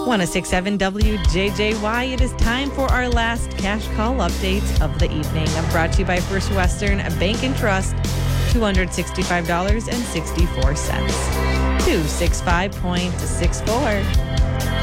1067 WJJY. It is time for our last cash call update of the evening. Brought to you by First Western Bank and Trust, $265.64. 265.64.